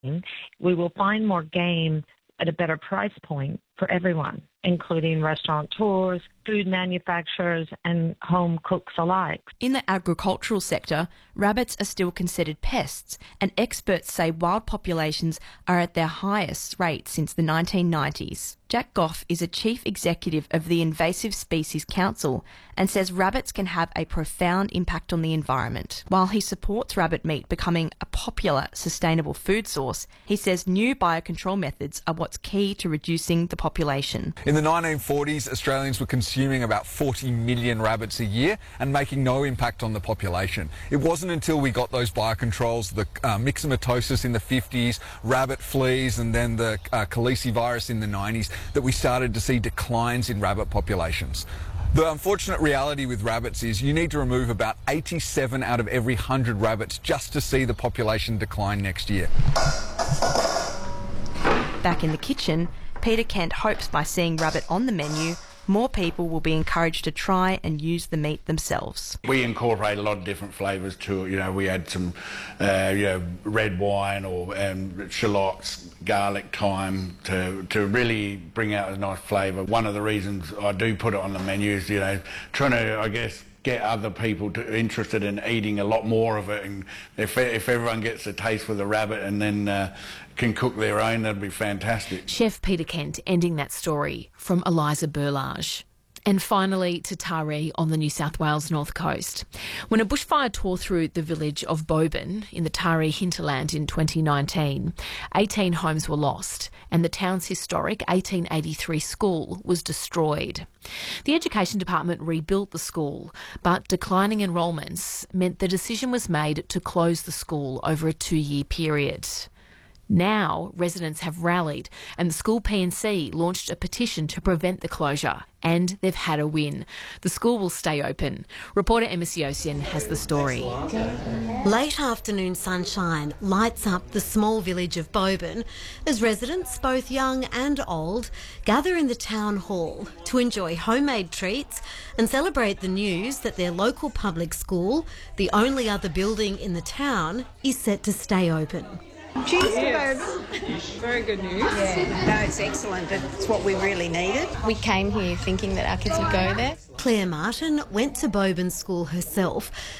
we will find more game at a better price point for everyone, including restaurateurs, food manufacturers and home cooks alike. In the agricultural sector, rabbits are still considered pests, and experts say wild populations are at their highest rate since the 1990s. Jack Goff is a chief executive of the Invasive Species Council and says rabbits can have a profound impact on the environment. While he supports rabbit meat becoming a popular, sustainable food source, he says new biocontrol methods are what's key to reducing the population. In the 1940s, Australians were consuming about 40 million rabbits a year and making no impact on the population. It wasn't until we got those biocontrols, the myxomatosis in the 50s, rabbit fleas, and then the calicivirus in the 90s, that we started to see declines in rabbit populations. The unfortunate reality with rabbits is you need to remove about 87 out of every 100 rabbits just to see the population decline next year. Back in the kitchen, Peter Kent hopes by seeing rabbit on the menu, more people will be encouraged to try and use the meat themselves. We incorporate a lot of different flavours to it. You know, we add some red wine or shallots, garlic, thyme to really bring out a nice flavour. One of the reasons I do put it on the menu is, trying to, I guess, get other people interested in eating a lot more of it. And if everyone gets a taste for the rabbit and then can cook their own, that'd be fantastic. Chef Peter Kent ending that story from Eliza Burlage. And finally to Taree on the New South Wales North Coast. When a bushfire tore through the village of Boban in the Taree hinterland in 2019, 18 homes were lost and the town's historic 1883 school was destroyed. The Education Department rebuilt the school, but declining enrolments meant the decision was made to close the school over a 2-year period. Now, residents have rallied and the school P&C launched a petition to prevent the closure, and they've had a win. The school will stay open. Reporter Emma Siosian has the story. Late afternoon sunshine lights up the small village of Boban as residents, both young and old, gather in the town hall to enjoy homemade treats and celebrate the news that their local public school, the only other building in the town, is set to stay open. Cheers to Boban. Very good news. Yeah, no, it's excellent. It's what we really needed. We came here thinking that our kids would go there. Claire Martin went to Boban School herself